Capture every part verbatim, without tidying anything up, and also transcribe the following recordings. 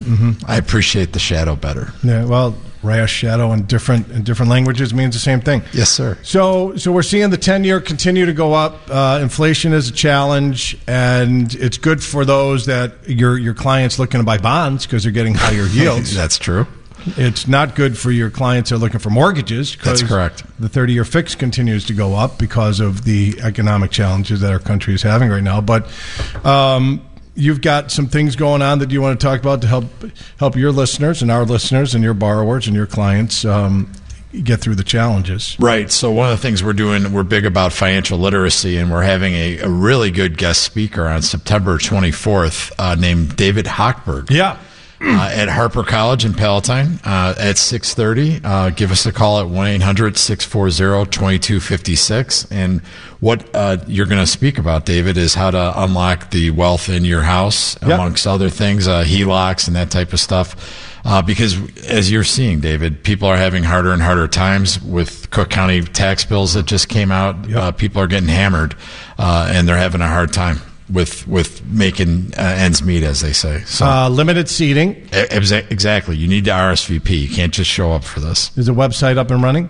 Mm-hmm. I appreciate the shadow better. Yeah, well, rash, shadow in different in different languages means the same thing. Yes, sir. So, so we're seeing the ten-year continue to go up. Uh, inflation is a challenge, and it's good for those that your your clients looking to buy bonds because they're getting higher yields. That's true. It's not good for your clients that are looking for mortgages. That's correct. The thirty-year fix continues to go up because of the economic challenges that our country is having right now. But um, you've got some things going on that you want to talk about to help help your listeners and our listeners and your borrowers and your clients um, get through the challenges. Right. So one of the things we're doing, we're big about financial literacy, and we're having a, a really good guest speaker on September twenty-fourth uh, named David Hochberg. Yeah. Uh, at Harper College in Palatine uh, at six thirty. Uh, give us a call at one eight hundred six four zero two two five six. And what uh, you're going to speak about, David, is how to unlock the wealth in your house, yep. amongst other things, uh, H E L O Cs and that type of stuff. Uh, because as you're seeing, David, people are having harder and harder times with Cook County tax bills that just came out. Yep. Uh, people are getting hammered, uh, and they're having a hard time with with making uh, ends meet, as they say. So uh, limited seating. Exa- exactly. You need to R S V P. You can't just show up for this. Is the website up and running?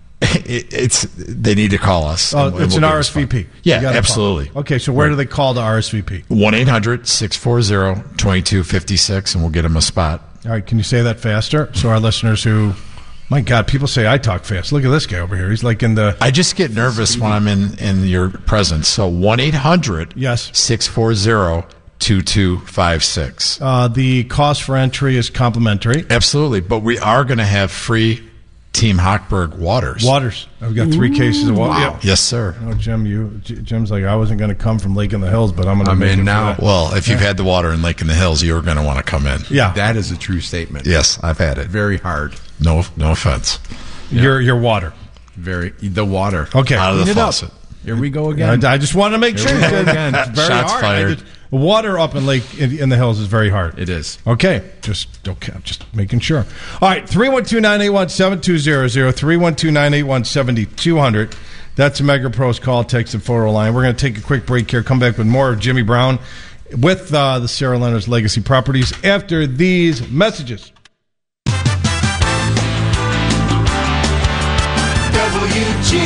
it, it's they need to call us. Oh, and, it's and an we'll R S V P. Yeah, absolutely. Call. Okay, so where right. do they call the R S V P? one eight hundred six four zero two two five six, and we'll get them a spot. All right, can you say that faster so our listeners who... My God, people say I talk fast. Look at this guy over here. He's like in the... I just get nervous when I'm in, in your presence. So one eight hundred yes. six four zero two two five six. Uh, the cost for entry is complimentary. Absolutely. But we are going to have free Team Hochberg waters. Waters. I've got three Ooh, cases of water. Wow. Yeah. Yes, sir. Oh, Jim, you, Jim's like, I wasn't going to come from Lake in the Hills, but I'm going to I'm make in it now. Well, if you've had the water in Lake in the Hills, you're going to want to come in. Yeah. That is a true statement. Yes, I've had it. Very hard. No, no offense. Yeah. Your your water. Very the water. Okay. Out of the faucet. Here we go again. I, I just want to make sure. Again. It's very Shots hard. fired. Just, water up in Lake in, in the Hills is very hard. It is. Okay. Just okay. I'm just making sure. All right. three one two, nine eight one, seven two zero zero. three one two, nine eight one, seven two zero zero. That's a Mega Pros call, text, and photo line. We're going to take a quick break here. Come back with more of Jimmy Brown with uh, the Sarah Leonard's Legacy Properties after these messages. W G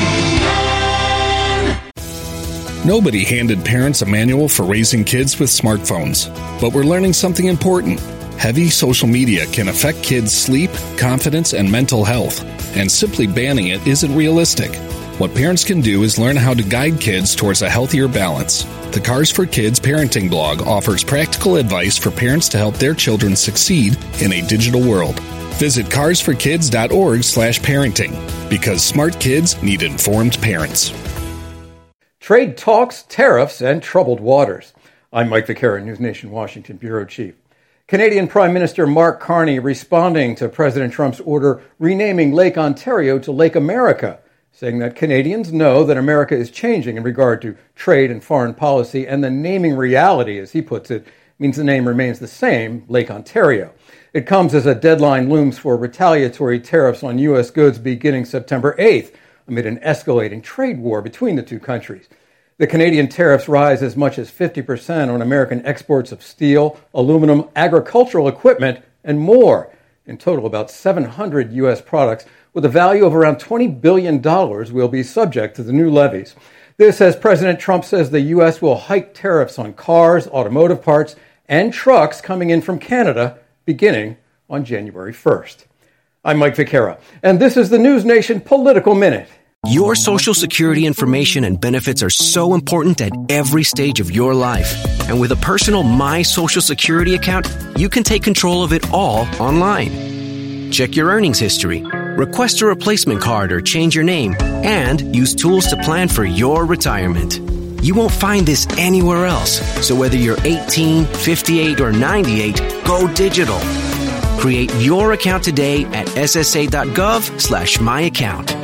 N. Nobody handed parents a manual for raising kids with smartphones, but we're learning something important. Heavy social media can affect kids' sleep, confidence, and mental health, and simply banning it isn't realistic. What parents can do is learn how to guide kids towards a healthier balance. The Cars for Kids parenting blog offers practical advice for parents to help their children succeed in a digital world. Visit cars for kids dot org slash parenting, because smart kids need informed parents. Trade talks, tariffs, and troubled waters. I'm Mike Vaquera, News Nation Washington Bureau Chief. Canadian Prime Minister Mark Carney responding to President Trump's order renaming Lake Ontario to Lake America, saying that Canadians know that America is changing in regard to trade and foreign policy, and the naming reality, as he puts it, means the name remains the same, Lake Ontario. It comes as a deadline looms for retaliatory tariffs on U S goods beginning September eighth, amid an escalating trade war between the two countries. The Canadian tariffs rise as much as fifty percent on American exports of steel, aluminum, agricultural equipment, and more. In total, about seven hundred U S products with a value of around twenty billion dollars will be subject to the new levies. This as President Trump says the U S will hike tariffs on cars, automotive parts, and trucks coming in from Canada beginning on January first. I'm Mike Vaquera, and this is the News Nation Political Minute. Your Social Security information and benefits are so important at every stage of your life. And with a personal My Social Security account, you can take control of it all online. Check your earnings history, request a replacement card or change your name, and use tools to plan for your retirement. You won't find this anywhere else. So whether you're eighteen, fifty-eight, or ninety-eight, go digital. Create your account today at ssa.gov slash my account.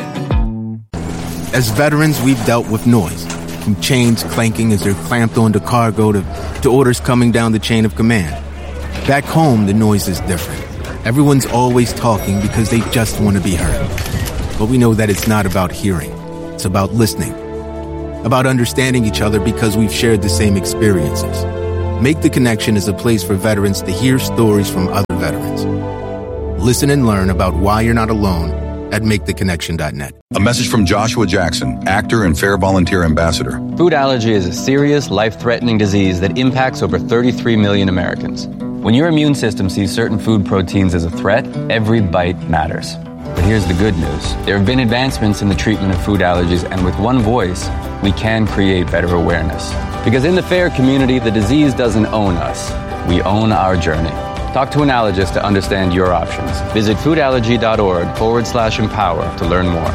As veterans, we've dealt with noise, from chains clanking as they're clamped onto cargo to, to orders coming down the chain of command. Back home, the noise is different. Everyone's always talking because they just want to be heard. But we know that it's not about hearing. It's about listening. About understanding each other because we've shared the same experiences. Make the Connection is a place for veterans to hear stories from other veterans. Listen and learn about why you're not alone at make the connection dot net. A message from Joshua Jackson, actor and Fair Volunteer Ambassador. Food allergy is a serious, life-threatening disease that impacts over thirty-three million Americans. When your immune system sees certain food proteins as a threat, every bite matters. But here's the good news. There have been advancements in the treatment of food allergies, and with one voice, we can create better awareness. Because in the FAIR community, the disease doesn't own us. We own our journey. Talk to an allergist to understand your options. Visit foodallergy.org forward slash empower to learn more.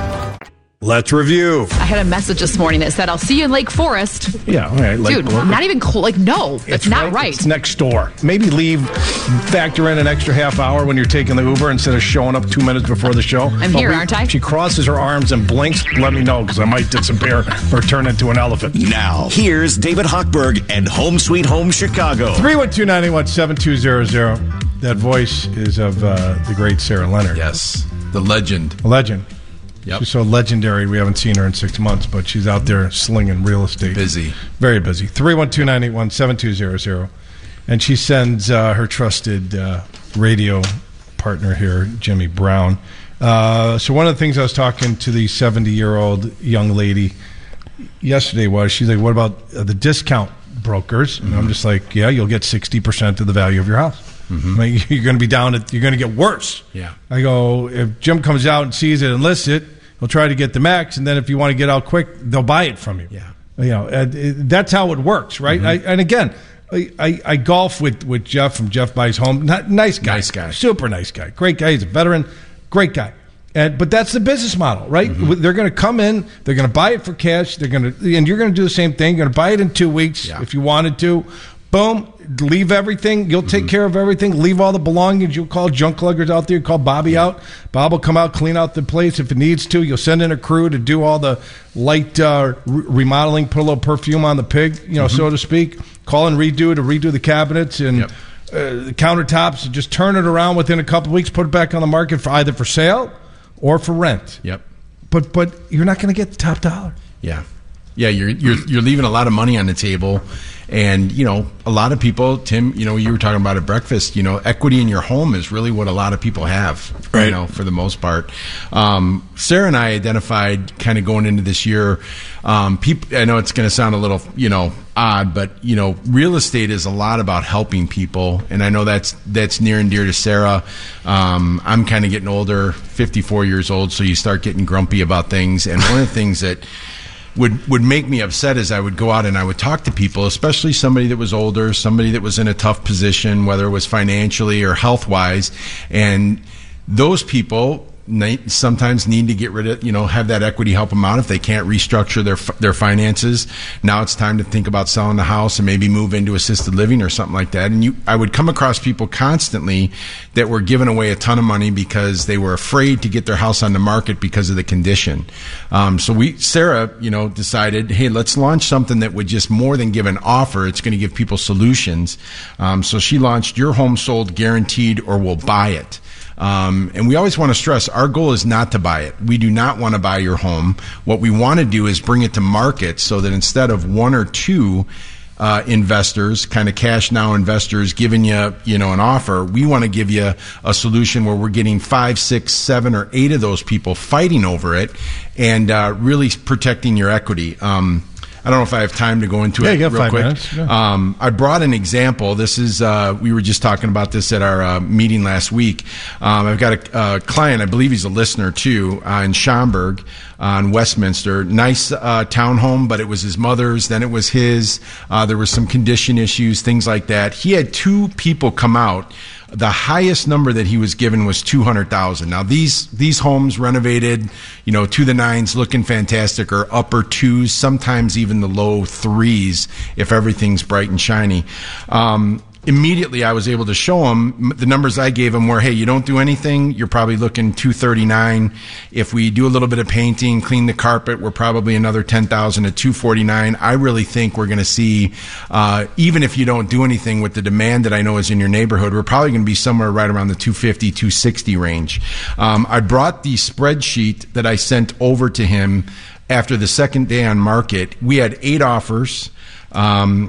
Let's review. I had a message this morning that said, I'll see you in Lake Forest. Yeah, all right. Dude, Lake not even cool. Like, no, that's it's not right, right. It's next door. Maybe leave, factor in an extra half hour when you're taking the Uber instead of showing up two minutes before the show. I'm but here, we, aren't I? She crosses her arms and blinks. Let me know, because I might disappear or turn into an elephant. Now, here's David Hochberg and Home Sweet Home Chicago. three one two, nine eight one, seven two zero zero. That voice is of uh, the great Sarah Leonard. Yes, the legend. A legend. Yep. She's so legendary, we haven't seen her in six months, but she's out there slinging real estate. Busy. Very busy. three one two, nine eight one, seven two zero zero. And she sends uh, her trusted uh, radio partner here, Jimmy Brown. Uh, so one of the things I was talking to the seventy-year-old young lady yesterday was, she's like, what about uh, the discount brokers? And mm-hmm. I'm just like, yeah, you'll get sixty percent of the value of your house. Mm-hmm. I mean, you're going to be down at, you're going to get worse. Yeah. I go, if Jim comes out and sees it and lists it, he'll try to get the max, and then if you want to get out quick, they'll buy it from you. Yeah. You know, and it, that's how it works, right? Mm-hmm. I, and again, I, I, I golf with, with Jeff from Jeff Buys Home. Not, nice guy. Nice guy. Super nice guy. Great guy. He's a veteran. Great guy. And but that's the business model, right? Mm-hmm. They're going to come in, they're going to buy it for cash, they're going to, and you're going to do the same thing. You're going to buy it in two weeks yeah. if you wanted to. Boom, leave everything. You'll take mm-hmm. care of everything. Leave all the belongings. You'll call junk luggers out there. Call Bobby yeah. out. Bob will come out, clean out the place if it needs to. You'll send in a crew to do all the light uh, re- remodeling, put a little perfume on the pig, you know, mm-hmm. so to speak. Call and redo to redo the cabinets and yep. uh, the countertops. And just turn it around within a couple of weeks. Put it back on the market for either for sale or for rent. Yep. But but you're not going to get the top dollar. Yeah. Yeah, you're you're you're leaving a lot of money on the table. And, you know, a lot of people, Tim, you know, you were talking about at breakfast, you know, equity in your home is really what a lot of people have, right. you know, for the most part. Um, Sarah and I identified kind of going into this year, um, people, I know it's going to sound a little, you know, odd, but, you know, real estate is a lot about helping people. And I know that's, that's near and dear to Sarah. Um, I'm kind of getting older, fifty-four years old, so you start getting grumpy about things. And one of the things that would would make me upset is I would go out and I would talk to people, especially somebody that was older, somebody that was in a tough position, whether it was financially or health-wise, and those people sometimes need to get rid of, you know, have that equity help them out if they can't restructure their their finances. Now it's time to think about selling the house and maybe move into assisted living or something like that. And you, I would come across people constantly that were giving away a ton of money because they were afraid to get their house on the market because of the condition. Um, so we, Sarah, you know, decided, hey, let's launch something that would just more than give an offer. It's going to give people solutions. Um, so she launched Your Home Sold Guaranteed or We'll Buy It. Um, and we always want to stress our goal is not to buy it. We do not want to buy your home. What we want to do is bring it to market so that instead of one or two uh, investors, kind of cash now investors giving you, you know, an offer, we want to give you a solution where we're getting five, six, seven, or eight of those people fighting over it and uh, really protecting your equity. Um, I don't know if I have time to go into yeah, it you got real five quick. Minutes. Yeah. Um, I brought an example. This is uh, we were just talking about this at our uh, meeting last week. Um, I've got a, a client, I believe he's a listener too, uh, in Schaumburg uh, in Westminster. Nice uh, townhome, but it was his mother's. Then it was his. Uh, there was some condition issues, things like that. He had two people come out. The highest number that he was given was two hundred thousand dollars. Now, these these homes renovated, you know, to the nines, looking fantastic, or upper twos, sometimes even the low threes if everything's bright and shiny. Um, immediately, I was able to show him the numbers I gave him were, hey, you don't do anything, you're probably looking two thirty-nine. If we do a little bit of painting, clean the carpet, we're probably another ten thousand at two forty-nine. I really think we're going to see, uh, even if you don't do anything with the demand that I know is in your neighborhood, we're probably going to be somewhere right around the two fifty, two sixty range. Um, I brought the spreadsheet that I sent over to him after the second day on market. We had eight offers. Um,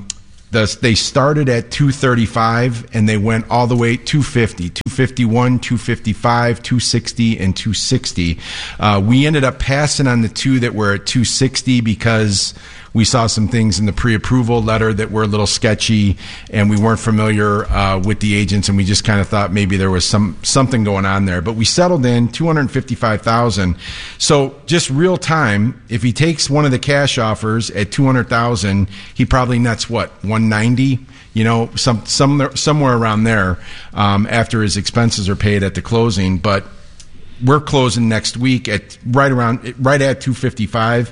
The, they started at two thirty-five and they went all the way two fifty, two fifty-one, two fifty-five, two sixty, and two sixty. Uh, we ended up passing on the two that were at two sixty because we saw some things in the pre-approval letter that were a little sketchy, and we weren't familiar uh, with the agents, and we just kind of thought maybe there was some something going on there. But we settled in two hundred fifty-five thousand dollars. So just real time, if he takes one of the cash offers at two hundred thousand dollars, he probably nets what, one ninety? You know, some, some somewhere around there um, after his expenses are paid at the closing. But we're closing next week at right around right at two fifty-five.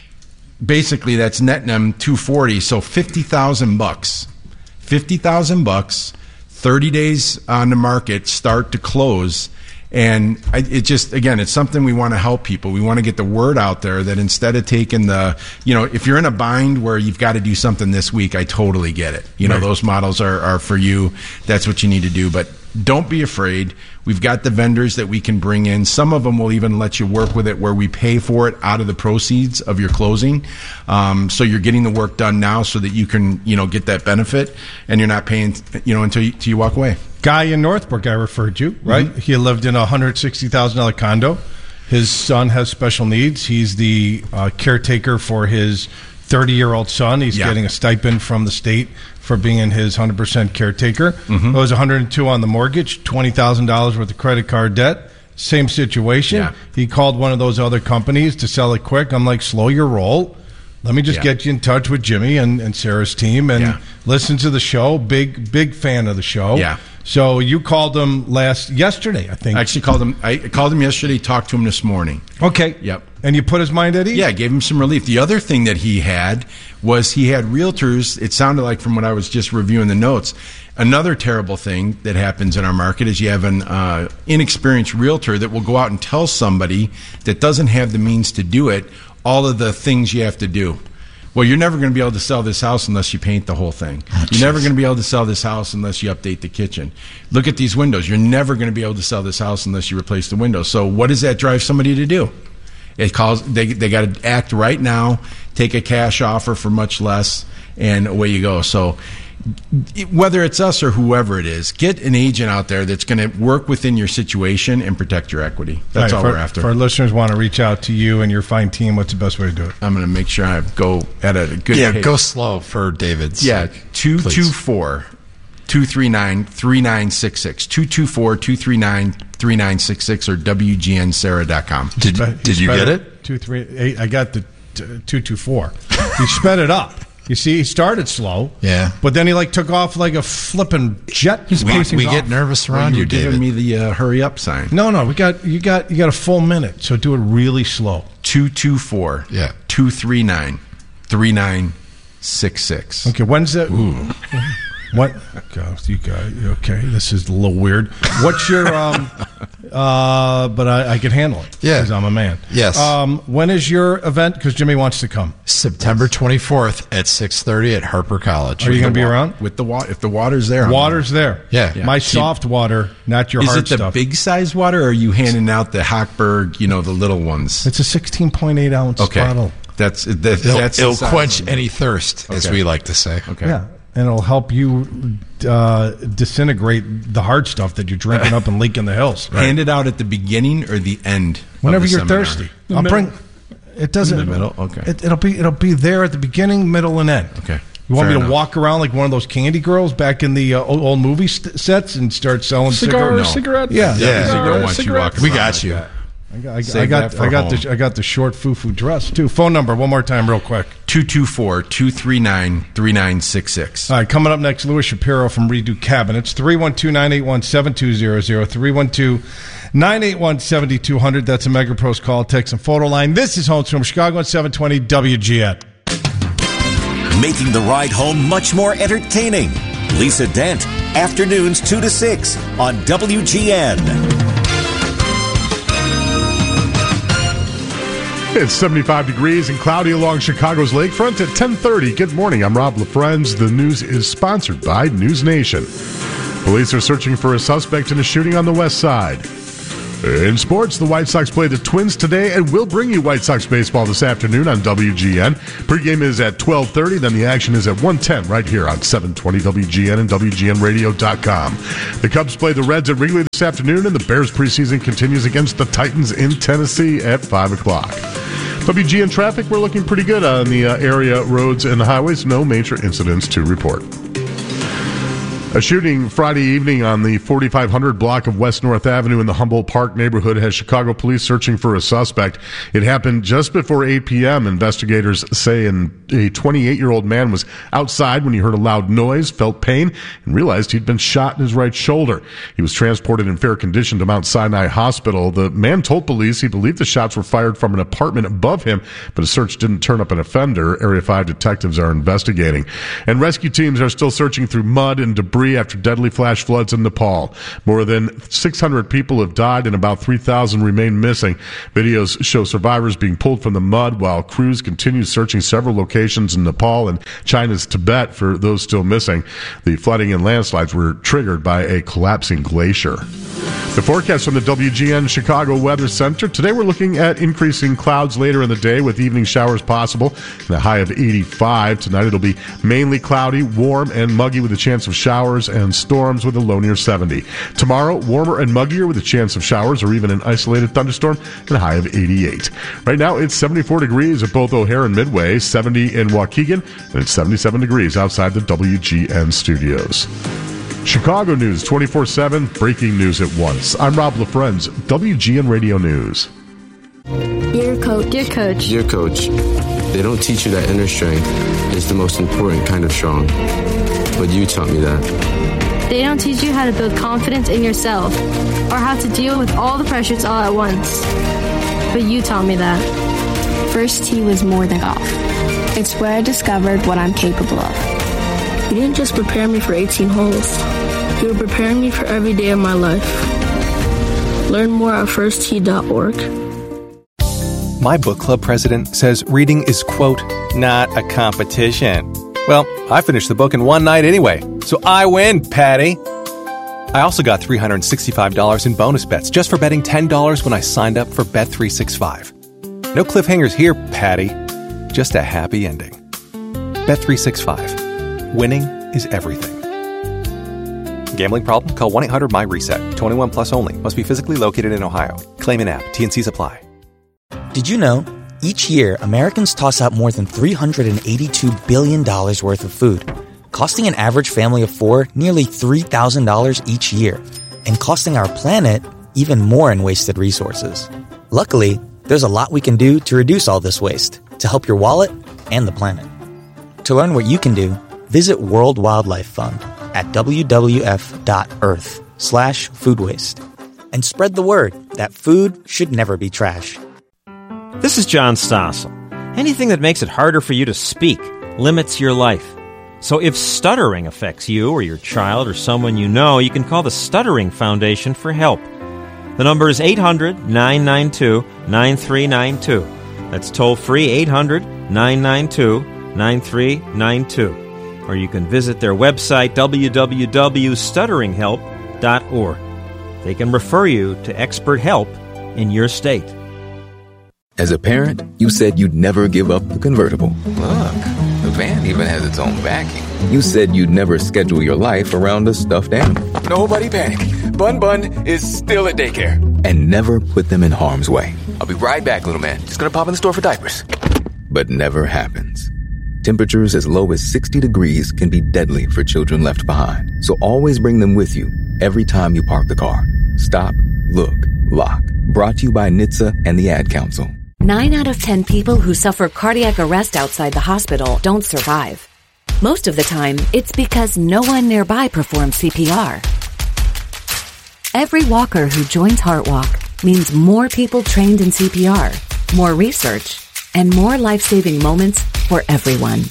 Basically, that's netting them two forty, so fifty thousand bucks. Fifty thousand bucks, thirty days on the market, start to close, and I, it just again, it's something we want to help people. We want to get the word out there that instead of taking the, you know, if you're in a bind where you've got to do something this week, I totally get it. You know, right. Those models are are for you. That's what you need to do, but don't be afraid. We've got the vendors that we can bring in. Some of them will even let you work with it where we pay for it out of the proceeds of your closing. Um, so you're getting the work done now so that you can, you know, get that benefit, and you're not paying, you know, until you, until you walk away. Guy in Northbrook, I referred you, right? Mm-hmm. He lived in a one hundred sixty thousand dollars condo. His son has special needs. He's the uh, caretaker for his thirty-year-old son. He's yeah. getting a stipend from the state for being his one hundred percent caretaker. Mm-hmm. It was one hundred two on the mortgage, twenty thousand dollars worth of credit card debt. Same situation. Yeah. He called one of those other companies to sell it quick. I'm like, slow your roll. Let me just yeah. get you in touch with Jimmy and, and Sarah's team and yeah. listen to the show. Big, big fan of the show. Yeah. So you called him last yesterday, I think. I actually called him. I called him yesterday. Talked to him this morning. Okay. Yep. And you put his mind at ease? Yeah, gave him some relief. The other thing that he had was he had realtors. It sounded like from what I was just reviewing the notes. Another terrible thing that happens in our market is you have an uh, inexperienced realtor that will go out and tell somebody that doesn't have the means to do it all of the things you have to do. Well, you're never going to be able to sell this house unless you paint the whole thing. Oh, you're never going to be able to sell this house unless you update the kitchen. Look at these windows. You're never going to be able to sell this house unless you replace the windows. So what does that drive somebody to do? It calls they they got to act right now, take a cash offer for much less, and away you go. So whether it's us or whoever it is, get an agent out there that's going to work within your situation and protect your equity. That's right, all for, we're after. For our listeners want to reach out to you and your fine team, what's the best way to do it? I'm going to make sure I go at a good yeah, pace. Go slow for David's Yeah, sake, two two four, two three nine, three nine six six. two two four, two three nine, three nine six six or W G N Sarah dot com. Did, did you get it? Two three eight. I got the t- two two four. He sped it up. You see, he started slow. Yeah. But then he like took off like a flipping jet. He's we we get nervous around well, you, David. Giving me the uh, hurry up sign. No, no, we got you got you got a full minute, so do it really slow. Two two four. Yeah. Two three nine, three nine six six. Okay, when's that? Ooh. What? God, you guys, okay, this is a little weird. What's your um? Uh, but I, I can handle it. Yeah, because I'm a man. Yes. Um, when is your event? Because Jimmy wants to come. September twenty-fourth at six thirty at Harper College. Are you going to be around with the water? If the water's there, water's there. Yeah. yeah. My soft water, not your is hard it the stuff. big size water, or are you handing out the Hochberg? You know, the little ones. It's a sixteen point eight ounce okay. bottle. That's that, it'll, that's it'll quench any thirst, okay. as we like to say. Okay. Yeah. And it'll help you uh, disintegrate the hard stuff that you're drinking up and leaking the hills. Right? Hand it out at the beginning or the end. Whenever of the you're seminar. thirsty. I'll bring. It doesn't. In the middle. Okay. It, it'll be it'll be there at the beginning, middle, and end. Okay. You want Fair me to enough. walk around like one of those candy girls back in the uh, old, old movie st- sets and start selling Cigar, cigarettes? no. cigarettes? Yeah. Yeah. Cigar, Don't want you walking We around got like you. that. I got, I, Save I got, that for I got home. the, I got the short foo-foo dress too. Phone number one more time, real quick. two two four, two three nine, three nine six six. All right, coming up next, Louis Shapiro from Redo Cabinets. three one two, nine eight one, seven two zero zero. three one two, nine eight one, seven two zero zero. That's a MegaPros call, text, and photo line. This is Homes from Chicago on seven twenty W G N. Making the ride home much more entertaining. Lisa Dent, afternoons two to six on W G N. It's seventy-five degrees and cloudy along Chicago's lakefront at ten thirty. Good morning. I'm Rob LaFrenz. The news is sponsored by News Nation. Police are searching for a suspect in a shooting on the west side. In sports, the White Sox play the Twins today, and we'll bring you White Sox baseball this afternoon on W G N. Pregame is at twelve thirty, then the action is at one ten right here on seven twenty W G N and W G N radio dot com. The Cubs play the Reds at Wrigley this afternoon, and the Bears preseason continues against the Titans in Tennessee at five o'clock. W G N traffic, we're looking pretty good on the uh, area roads and highways. No major incidents to report. A shooting Friday evening on the forty-five hundred block of West North Avenue in the Humboldt Park neighborhood has Chicago police searching for a suspect. It happened just before eight p.m. Investigators say an, a twenty-eight-year-old man was outside when he heard a loud noise, felt pain, and realized he'd been shot in his right shoulder. He was transported in fair condition to Mount Sinai Hospital. The man told police he believed the shots were fired from an apartment above him, but a search didn't turn up an offender. Area five detectives are investigating. And rescue teams are still searching through mud and debris after deadly flash floods in Nepal. More than six hundred people have died and about three thousand remain missing. Videos show survivors being pulled from the mud while crews continue searching several locations in Nepal and China's Tibet for those still missing. The flooding and landslides were triggered by a collapsing glacier. The forecast from the W G N Chicago Weather Center. Today we're looking at increasing clouds later in the day with evening showers possible and a high of eighty-five. Tonight it'll be mainly cloudy, warm, and muggy with a chance of showers and storms with a low near seventy. Tomorrow, warmer and muggier with a chance of showers or even an isolated thunderstorm and a high of eighty-eight. Right now it's seventy-four degrees at both O'Hare and Midway, seventy in Waukegan, and it's seventy-seven degrees outside the W G N studios. Chicago News twenty-four seven, breaking news at once. I'm Rob LaFrenz, W G N Radio News. Dear Coach. Dear Coach. Dear Coach, they don't teach you that inner strength is the most important kind of strong. But you taught me that. They don't teach you how to build confidence in yourself or how to deal with all the pressures all at once. But you taught me that. First tee was more than golf. It's where I discovered what I'm capable of. You didn't just prepare me for eighteen holes. You were preparing me for every day of my life. Learn more at first tee dot org. My book club president says reading is, quote, not a competition. Well, I finished the book in one night anyway, so I win, Patty. I also got three hundred sixty-five dollars in bonus bets just for betting ten dollars when I signed up for Bet three sixty-five. No cliffhangers here, Patty. Just a happy ending. Bet three sixty-five. Winning is everything. Gambling problem? Call one eight hundred M Y reset. twenty-one plus only. Must be physically located in Ohio. Claim in app. T and C's apply. Did you know? Each year, Americans toss out more than three hundred eighty-two billion dollars worth of food, costing an average family of four nearly three thousand dollars each year, and costing our planet even more in wasted resources. Luckily, there's a lot we can do to reduce all this waste, to help your wallet and the planet. To learn what you can do, visit World Wildlife Fund at w w f dot earth slash food waste and spread the word that food should never be trash. This is John Stossel. Anything that makes it harder for you to speak limits your life. So if stuttering affects you or your child or someone you know, you can call the Stuttering Foundation for help. The number is eight hundred nine nine two nine three nine two. That's toll-free eight hundred nine nine two nine three nine two. Or you can visit their website, w w w dot stuttering help dot org. They can refer you to expert help in your state. As a parent, you said you'd never give up the convertible. Look, the van even has its own backing. You said you'd never schedule your life around a stuffed animal. Nobody panic. Bun Bun is still at daycare. And never put them in harm's way. I'll be right back, little man. Just gonna pop in the store for diapers. But never happens. Temperatures as low as sixty degrees can be deadly for children left behind. So always bring them with you every time you park the car. Stop, look, lock. Brought to you by N H T S A and the Ad Council. Nine out of ten people who suffer cardiac arrest outside the hospital don't survive. Most of the time, it's because no one nearby performs C P R. Every walker who joins HeartWalk means more people trained in C P R, more research, and more life-saving moments for everyone.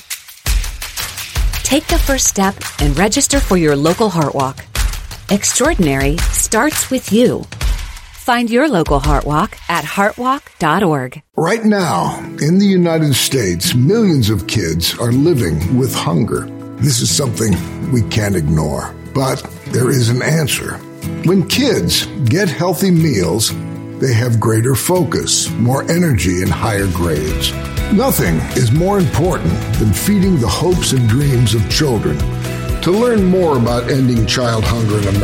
Take the first step and register for your local HeartWalk. Extraordinary starts with you. Find your local HeartWalk at heart walk dot org. Right now, in the United States, millions of kids are living with hunger. This is something we can't ignore, but there is an answer. When kids get healthy meals, they have greater focus, more energy, and higher grades. Nothing is more important than feeding the hopes and dreams of children. To learn more about ending child hunger in America,